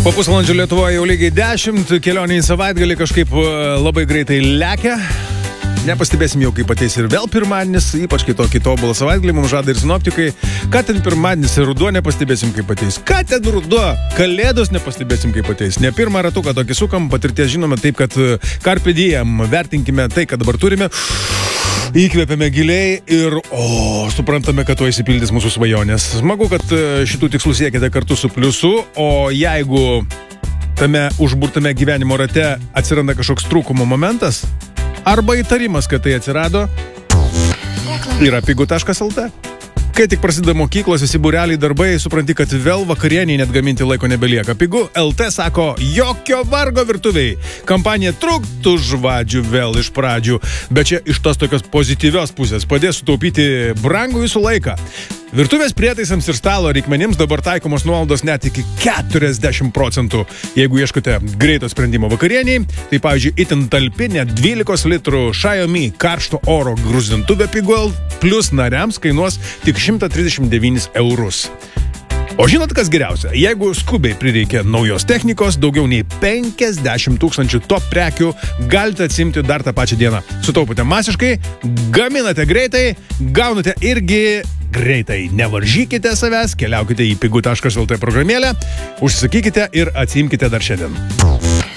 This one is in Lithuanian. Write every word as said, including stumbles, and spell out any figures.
Po pusvalandžio Lietuvoje jau lygiai dešimt, kelionė į savaitgalį kažkaip labai greitai lekia. Nepastebėsim jau, kaip ateis ir vėl pirmadienis, ypač kai tokį tobulą savaitgalį mums žada ir sinoptikai. Ką ten pirmadienis ir ruduo nepastebėsim, kaip ateis. Ką ten ruduo, kalėdos nepastebėsim, kaip ateis. Ne pirmą ratuką tokį sukam, patirties žinome taip, kad carpe diem, vertinkime tai, ką dabar turime. Įkvėpėme giliai ir, o, suprantame, kad to įsipildys mūsų svajonės. Smagu, kad šitų tikslų siekite kartu su pliusu, o jeigu tame užburtame gyvenimo rate atsiranda kažkoks trūkumo momentas, arba įtarimas, kad tai atsirado, yra pigu taškas lt. Kai tik prasideda mokyklos, visi būreliai, darbai, supranti, kad vėl vakarieniai net gaminti laiko nebelieka. Pigu L T sako, jokio vargo virtuviai. Kampanija truktų žvadžių vėl iš pradžių, bet čia iš tos tokios pozityvios pusės padės sutaupyti brangų jūsų laiką. Virtuvės prietaisams ir stalo reikmenims dabar taikomos nuolaidos net iki keturiasdešimt procentų. Jeigu ieškote greito sprendimo vakarieniai, tai pavyzdžiui, itin talpi net dvylikos litrų Xiaomi karšto oro gruzdintuvė Pigu plus nariams kainuos tik šimtą trisdešimt devynis eurus. O žinot, kas geriausia? Jeigu skubiai prireikia naujos technikos, daugiau nei penkiasdešimt tūkstančių top prekių galite atsimti dar tą pačią dieną. Sutaupote masiškai, gaminate greitai, gaunate irgi greitai. Nevaržykite savęs, keliaukite į pigu taškas lt programėlę, užsisakykite ir atsimkite dar šiandien.